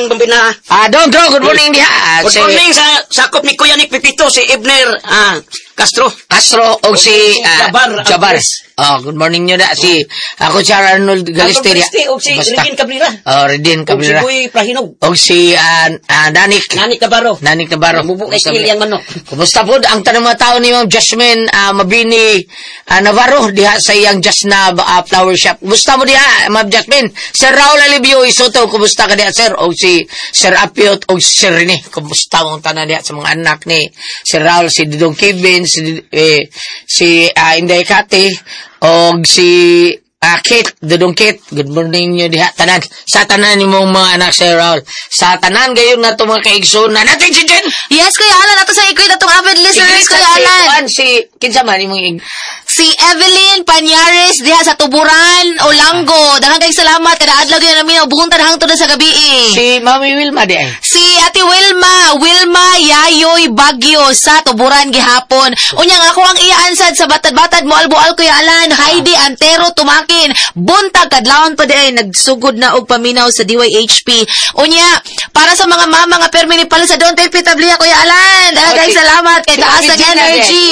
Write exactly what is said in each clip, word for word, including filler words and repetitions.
morning, Bambina. Ah, Don Dro, good morning diha. Good Si morning sa sakop ni Kuya Nick Pipito, si Ibner ah, Castro. Castro o si ah, Jabar Jabar. Alvarez. Oh, good morning nyo na. Si, ako si Arnold Galisteria. O si Basta. Regine Cabrera. Oh, Redin O si Cabrera. Boy Prahinog. O si ah, ah, Danik. Nani Cabaro. Nanik Nabarro. Bubuk na skill yang manok. Kumusta po ang tanong mga tao ni Ma'am Jasmine ah, Mabini ah, Navarro diha sa iyang Just na ah, flower shop. Kumusta mo diha, Ma'am Jasmine? Sir Raul Alibio Isoto, kumusta ka diha, sir? O si Sir Apiot o si Sir Rene. Kumusta mo ang tanong diha sa mga anak ni Sir Raul, si Didong Kevin, si eh, si ah, Inday Kate, o si Ah, Kate, Dudong Kate, good morning nyo diha, tanan. Sa tanan ni mong mga anak, Sir Raul. Sa tanan gayon na ito mga kaigsoon na natin si Jen. Yes, Kuya Alan. Ako sa ikoy na itong avid listeners, Kuya Alan. Si, kinsa man, imong ig... Si Evelyn Panyares diha sa Tuburan, Olango. Daghang kay salamat kada adlaw gyud namin buhuntan hangtod sa gabi. Si Mami Wilma di ay. Si Ate Wilma, Wilma Yayoy Bagyo sa Tuburan gihapon. Unya nga ako ang iaansad sa batad-batad mo albo-al Kuya Alan, Heidi Antero tumakin. Buntag kadlawon pa di ay nagsugod na og paminaw sa D Y H P. Unya para sa mga mama nga permi ni pala sa Don't Take Pitablia Kuya Alan. Daghang kay salamat kay taas ang energy.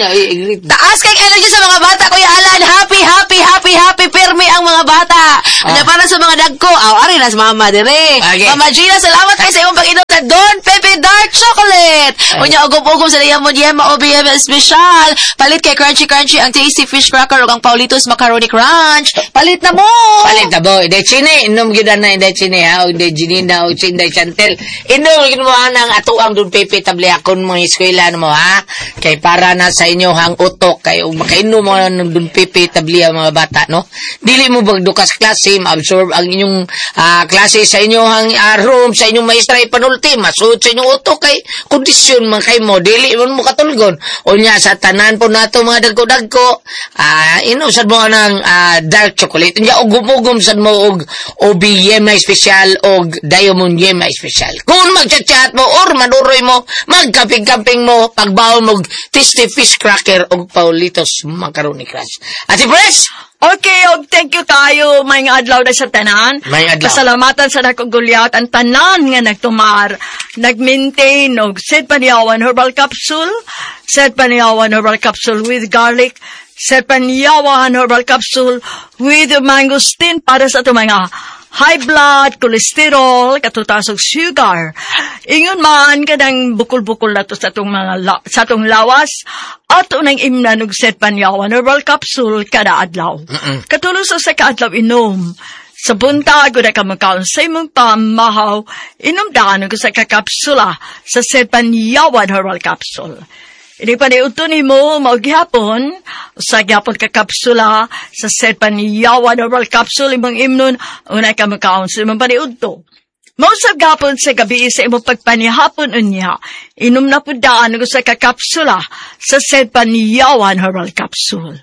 Taas kay energy sa mga bata, Kuya Alan. Happy, happy, happy, happy, pirmi ang mga bata. Ano para sa mga dagko? Aw, ari na sa mama dire. Okay. Mama Gina, salamat kay sa imong pag-inom sa Don Pepe Dark Chocolate. Unya ugom-ugom sa Diamond Yema O B M Special. Palit kay Crunchy Crunchy ang Tasty Fish Cracker ug ang Paulitos Macaroni Crunch. Palit na mo. Palit na mo. Inday Chine, inom gyud na Inday Chine ha, o Inday Ginina, o Inday Chantel. Inom gyud mo ang ato ang Don Pepe Tablia kon mga eskwela mo ha. Kay para na sa inyo hang utok kay ug makainom mo ng Don Pepe Tablia mga bata, no? Dili mo bagdukas klase, ma-absorb ang inyong uh, klase sa inyong uh, room, sa inyong maestra ipanulti, masud sa inyong utok kay kondisyon man kay mo, dili mo mo katulgon. O niya, sa tanan po nato mga dagko-dagko, uh, inom sad mo ng uh, dark chocolate. Niya, ugum-ugum sad mo og O B Yema Special og Diamond Yema Special. Kung magchat-chat mo or manuroy mo, magkamping-kamping mo, pagbaon mo Tasty Fish Cracker og Paulitos Macaroni Crunch. Ati Pres! Okay, og thank you tayo may nga adlaw na sa tanan. May adlaw. Pasalamatan sa nakugulyat ang tanan nga nagtumar. Nag-maintain og Set Paniawan Herbal Capsule, Set Paniawan Herbal Capsule with garlic, Set Paniawan Herbal Capsule with mangosteen para sa ito mga high blood, cholesterol, katutasog sugar. Ingon man kadang bukol-bukol na to sa itong mga la- sa itong lawas at unang imnanog Set Paniawan Herbal Capsule kada adlaw. Mm-mm. Katulong sa sa kaadlaw inom. Sa buntag, na ka magkaon sa imong pamahaw, inom daan ko sa kakapsula sa Set Paniawan Herbal Capsule. Ini pa niuto ni mo, maugihapon, sa gihapon kakapsula, sa Set Paniawan Herbal Capsule, imong imnon, unay ka magkaon sa imong paniuto. Mausap gapon sa gabi sa imong pagpanihapon unya, inom na po daan ko sa kakapsula, sa Set Paniawan Herbal Capsule.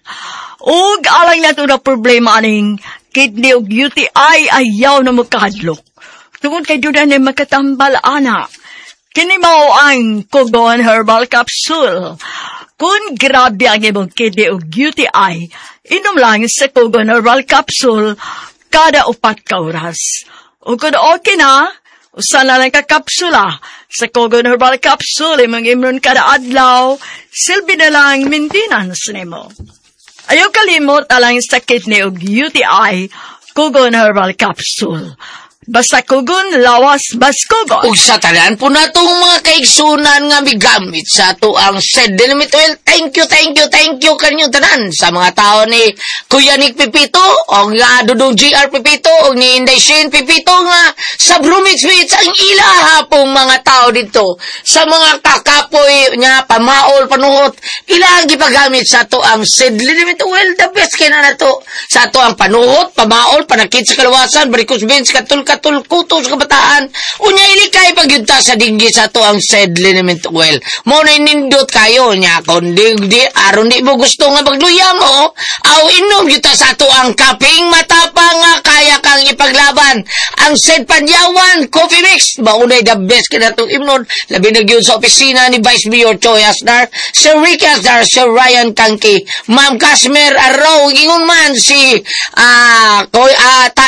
Ug alang na ito na problema aning kidney ug U T I, ayaw na magkahadlok. Tungod kay doon na makatambal, anak. Kini mao ang Kogon Herbal Capsule. Kung grabe ang imong kidney o U T I, inom lang sa Kogon Herbal Capsule kada upat ka oras. O kung okay na, usa na lang kakapsula sa Kogon Herbal Capsule, imong imnon kada adlaw, silbi na lang maintenance nimo. Ayaw kalimot alang sa kidney o U T I, Kogon Herbal Capsule. Basta kugon, lawas, bas kugon. Ug sa tanan po na itong mga kaigsunan nga migamit sa ito ang said Dynamite Oil. Thank you, thank you, thank you kanyang tanan sa mga tao ni Kuya Nick Pipito o nga Dudong G R Pipito o ni Inday Shane Pipito nga sa Brumitswits ang ilaha pong mga tao dito sa mga kakapoy nga pamaol, panuhot. Ilagi pagamit sa ito ang said Dynamite Oil. The best kaya na to sa ito ang panuhot, pamaol, panakit sa kalawasan, barikos bench, katul katulkuto sa kabataan. Unya ilikay pagyunta sa digdi sa to ang said liniment oil. Mo na inindot kayo niya kung di, di aron di mo gusto nga pagluya mo, aw inom yuta sa to ang kaping matapang nga kaya kang ipaglaban. Ang said Paniawan Coffee Mix, maunay the best kina to imnon. Labi na gyud sa opisina ni Vice Mayor Choy Asnar, Sir Ricky Asnar, Sir Ryan Kangki, Ma'am Kasmer Araw, ingon man si ah uh, uh, ta,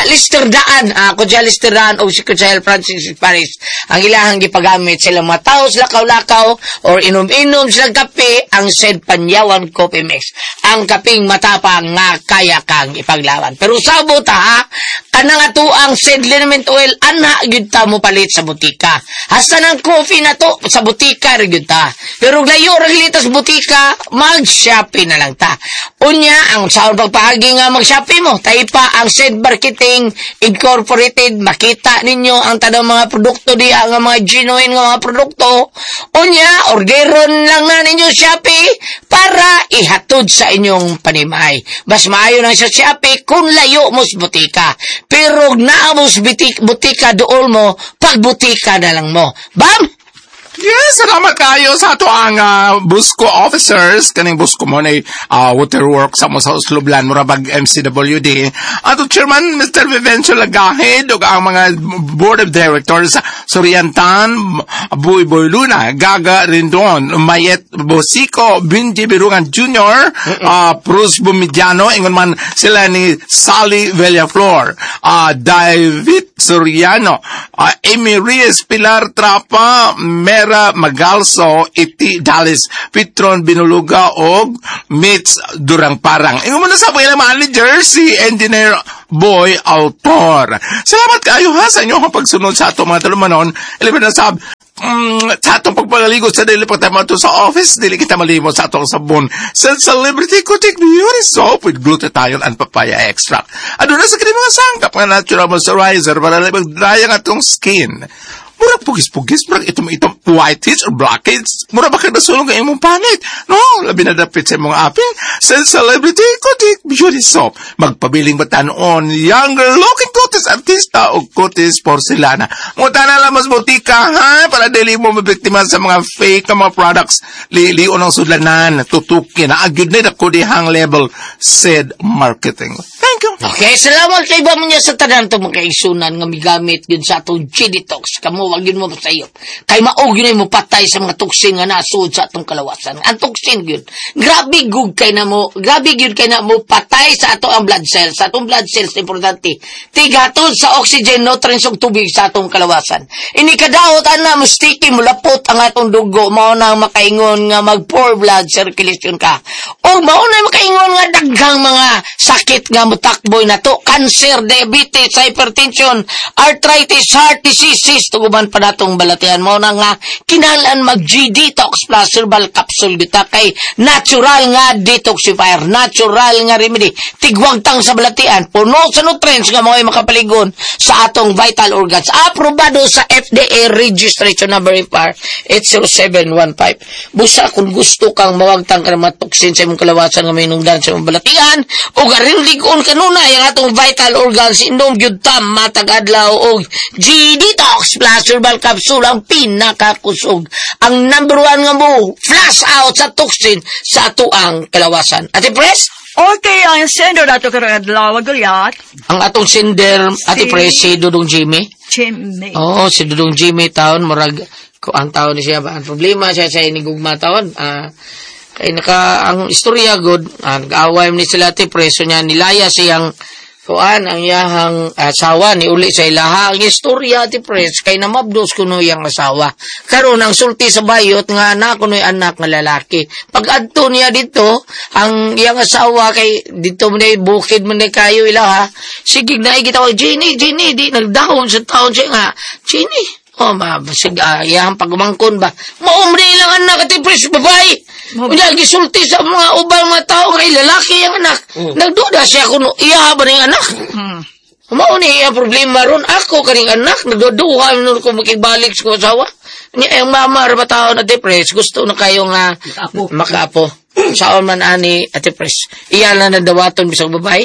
Lister Daan, ah, Kutsa Lister Daan o si Kutsa Francis Paris, ang ilahang gipagamit sila mataw, lakaw-lakaw, or inom-inom silang kape, ang said Panyawan Coffee Mix. Ang kaping matapang nga kaya kang ipaglawan. Pero sabot ha, kanang ato ang said liniment oil, ana, gyud ta mo palit sa butika. Hasta ng coffee na to, sa butika, gyud ta. Pero layo, raglitas butika, mag-Shopee na lang ta. Unya, ang saon pagpahagi nga mag-Shopee mo, tayo pa ang said Marketing Incorporated, makita ninyo ang tanong mga produkto diya, ang mga genuine nga mga produkto. Unya, orderon lang na ninyo Shopee para ihatod sa inyong panimay. Mas maayo na sa Shopee kung layo mo sa butika. Pero naamos butika, butika dool mo, pagbutika na lang mo. Bam! Yes, salamat kayo sa ato ang uh, Busco officers. Kaning Busco mo na uh, waterworks sa mo sa Uslublan, Murabag M C W D. Ato Chairman, Mister Vivencio Lagahid, o ang mga Board of Directors, Soriantan, Buy Boy Luna, Gaga Rindon, Mayet Bosico, Binji Birungan Junior, uh, Cruz Bumidiano, ingon man sila ni Sally Villaflor, uh, David Soriano, uh, Amy Reyes, Pilar Trapa, Mer Magalso, Iti Dallas, Pitron Binuluga, og Mitz Durang Parang. Ingon mo na sa mga manager, si Engineer Boy Autor. Salamat kayo ha sa inyo pagsunod sa ato mga talumanon. Ilibin na sab, um, sa atong pagpagaligo sa dili pagtama to sa office, dili kita malimot sa atong sabon. Sa Celebrity Kutik Beauty Soap with glutathione and papaya extract. Ano na sa kini mga sangkap nga natural moisturizer para labag-dry ang atong skin. Mura pugis-pugis, mura itom-itom whiteheads or blackheads. Mura ba ka nasulong ka imong pangit? No, labi na dapit sa imong aping. Sa Celebrity Kutik Beauty Soap. Magpabiling batanon, younger looking kutis artista o kutis porcelana. Muta na lang mas butika, ha? Para dili mo mabiktima sa mga fake na mga products. Lilion ang sudlanan, tutukin, naagid na nakudihang level, said marketing. Thank you. Okay, salamat kay ba mo niya sa tanan to mga kaisunan nga migamit yun sa atong G-Detox. Kamu, wag yun mo masayop. Kay maog yun mo patay sa mga tuksin nga nasud sa atong kalawasan. Ang tuksin yun. Grabe gug kay na mo, grabe yun kay na mo patay sa ato ang blood cells. Sa atong blood cells, importante. Tigatod sa oxygen, nutrients ug tubig sa atong kalawasan. Ini kadawot ana mo sticky mo lapot ang atong dugo, mao na makaingon nga mag-poor blood circulation ka. O mao na makaingon nga daghang mga sakit nga mutakboy na to, cancer, diabetes, hypertension, arthritis, heart diseases, tuguban pa natong balatian mo na nga kinalan mag-G-Detox plus herbal capsule dita kay natural nga detoxifier, natural nga remedy, tigwagtang sa balatian, puno sa nutrients nga mga makapaligon sa atong vital organs. Aprobado sa F D A registration number F R eight zero seven one five. Busa kung gusto kang mawagtang ka na matoksin sa imong kalawasan nga minungdan sa imong balatian o garinligon kanunay ang atong vital organs, inom gyud ta matag adlaw og G-Detox plus herbal capsule ang pinakakusog, ang number one nga mo flush out sa toxin sa ato ang kalawasan. Ate Pres? Okay, ang sender na ito karang adlaw, gulyat. Ang atong sender, Ate Si- Pres, si Dudong Jimmy. Jimmy. Oo, si Dudong Jimmy taon, murag, ko ang taon ni siya ba? Ang problema siya sa inigugma taon. Ah, kay naka, ang istorya good, ah, nag-away ni sila Ate Pres, so niya nilaya siyang kuan ang iyahang asawa ni uli sa ilaha. Ang istorya Ate Pres kay namabdos kuno yang asawa. Karon ang sulti sa bayot nga anak kuno'y anak nga lalaki. Pag adto niya dito, ang iyang asawa kay dito mo na bukid mo na kayo ilaha. Sige na gitawag Jenny, Jenny di nagdahon sa taon siya nga. Jenny. Oh, ma, sige, uh, iyang pagumangkon ba? Maumri lang anak Ate Pres, babae. Unya gisulti sa mga ubang mga tao kay lalaki ang anak. Mm. Nagduda siya kuno iya ba ning anak? Hmm. Mao ni ang problema ron ako kaning anak nagduduha nun ko makibalik sa asawa. Nya ang mama ra tawo na Ate Pres gusto na kayo nga makaapo. Makaapo. Saon man ani Ate Pres. Iya na nadawaton bisag babae.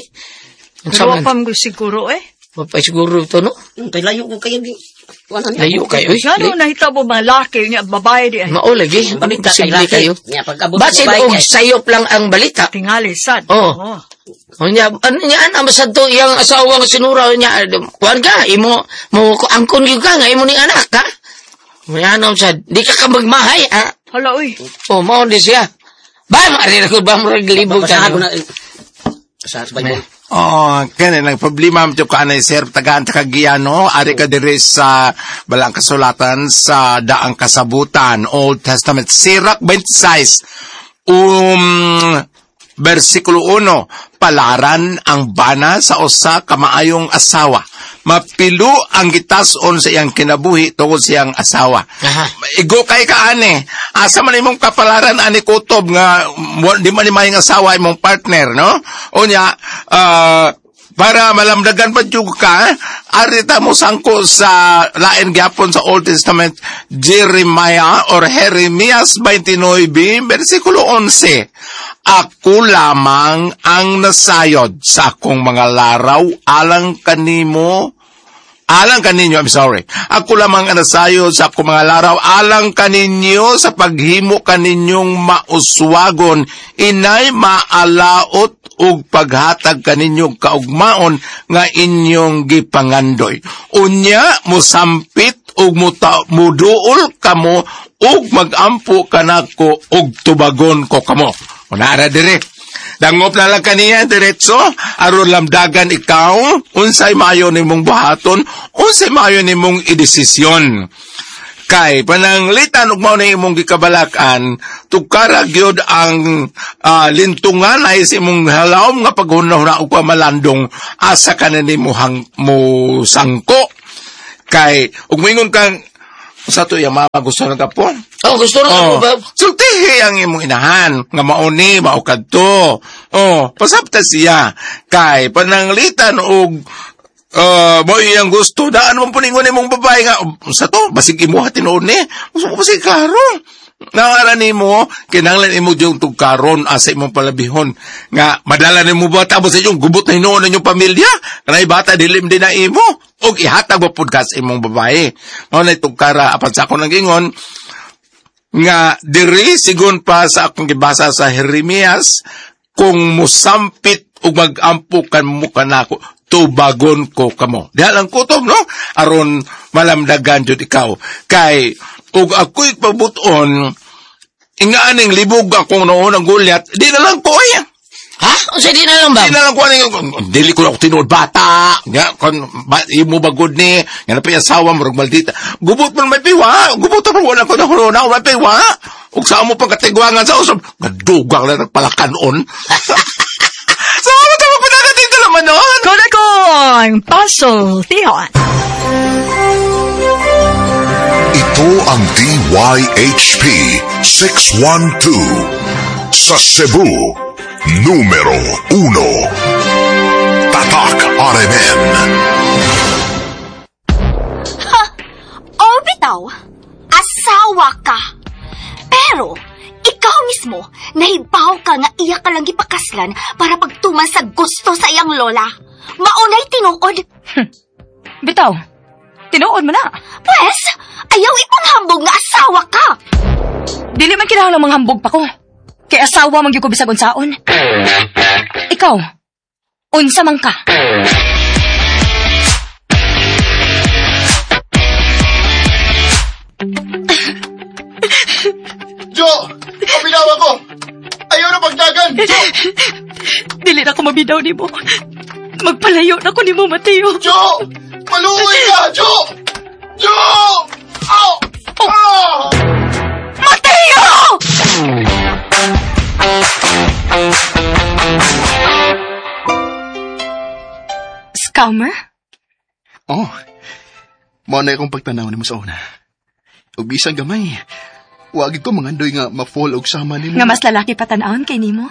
Pero pa mo siguro eh. Babae siguro to no. Kay layo ko kayo di. Layo kayo. Gano'n nahitabo mga laki niya, babae di ay. Mao lagi. Ano posible kayo? Basin og sayop lang ang balita. Tingali, sad. Oh. O niya, ano niya, ano, masad to, yung asawa nga sinura niya, kuhan ka, imo, mo, angkon yung ka nga, imo ni anak, ha? Yan, ano, sad, di ka ka magmahay, ha? Hala, uy. O, mo, di siya. Ba, marin ako ba, marag libog ka? Sa Bible. Oh, kaya lang problema mo ka na sir tagaan Takagiyano, ari ka diri sa balang kasulatan sa daang kasabutan, Old Testament, Sirach twenty-six, um, versikulo one, palaran ang bana sa usa ka maayong asawa. Mapilo ang gitason sa iyang kinabuhi tungod sa iyang asawa. Aha. Igo kay ka ani. Asa man imong kapalaran ani kutob nga di man mayong asawa imong partner, no? Unya, uh, para malamdagan pa jud ka, arita mo sangko sa lain gyapon sa Old Testament, Jeremiah or Jeremias twenty-nine, versikulo eleven. Ako lamang ang nasayod sa akong mga laraw alang kanimo, alang kaninyo, I'm sorry. Ako lamang ang nasayod sa akong mga laraw alang kaninyo sa paghimo kaninyong mauswagon, inay maalaot ug paghatag kaninyong kaugmaon nga inyong gipangandoy. Unya mosampit ug muduol kamo ug magampo kanako ug tubagon ko kamo. Unara dire. Dangop na lang kaniya diretso aron lamdagan ikaw unsay maayo nimong buhaton, unsay maayo nimong idesisyon. Kay pananglitan ug mao na imong gikabalakan, tukara gyud ang uh, lintungan ay sa imong halawom nga paghunahuna ug malandong asa ka na nimo hang mo sangko. Kay ug moingon kang sa to yung mama gusto ng kapon. Oh, gusto ng oh. kapon, Bob. Sultihi ang imong inahan. Nga mauni, maukad to. Oh, pasabta siya. Kay, pananglitan o uh, mo iyang gusto. Daan mong puningon imong babae nga. Sa to, basig imuha tinuon ni. Gusto mo basig klaro. Nangaran mo, kinanglan imo yung tugkaron asa imong palabihon. Nga, madala ni mo ba tapos sa inyong gubot na hinuon ng pamilya? Kanay bata, dilim din na imo. O ihatag mo podcast imong babae. Mao na tugkara apan sa akong nagingon nga diri sigon pa sa akong gibasa sa Jeremias, kung musampit ug magampo kan mo kanako, tubagon ko kamo. Diha lang kutob, no? Aron malamdagan jud ikaw. Kay ug ako'y pabuton ingaaning libog akong noon ang gulyat, di na lang ko ay. Ha? Unsay di na lang, Bob? Di na lang ko aning dili ko na ako tinuod bata. Nga kon ba, imo bagod ni, nga napay asawa mo rog maldita. Gubot man may piwa, gubot man wala ko na corona, may piwa. Ug sa mo pang katigwangan sa usab, gadugang na nagpalakanon. So ano ta magpadating ta naman noon? Kuna ko ang puzzle, Tihon. Ito ang D Y H P six one two sa Cebu, numero uno. Tatak R M N. Ha! O bitaw, asawa ka. Pero, ikaw mismo, nahibaw ka nga iya ka lang ipakaslan para pagtuman sa gusto sa iyang lola. Maunay tinuod. Hmm. Bitaw, tinuod mo na. Pwes, ayaw ipanghambog nga asawa ka. Dili man kinahanglan manghambog pa ko. Kay asawa man gyud ko bisag unsaon. Ikaw, unsa man ka? Jo! Pabinaw ako! Ayaw na pagdagan! Jo! Dili na ko mabidaw ni mo. Magpalayo na ko ni mo, Mateo. Jo! Maluoy ka! Jo! Jo! Ow! Oh. Ah! Mateo! Scammer? Oh, mao na akong pagtanaw ni mo sa una. Ug bisan gamay, wag ko mangandoy nga ma-fall og sama nimo. Nga mas lalaki pa tan-awon kay nimo.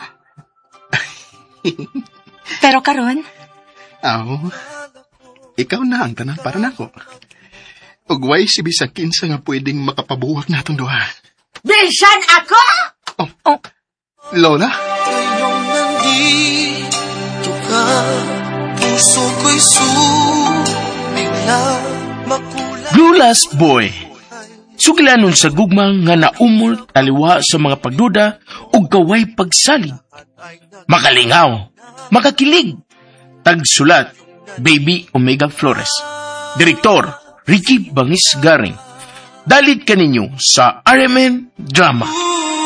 Pero karon, aw, ikaw na ang tanan para nako. Ug way si bisan kinsa nga pwedeng makapabuwag natong duha. Bisan ako? Oh, oh, Lola? Iyong nandito ka, puso ko'y sumigla, makulay. Blue Last Boy. Sugilanon sa gugmang nga naumol taliwa sa mga pagduda o gaway pagsalig. Makalingaw, makakilig. Tagsulat, Baby Omega Flores. Direktor, Ricky Bangis Garing. Dalit kaninyo sa R M N Drama.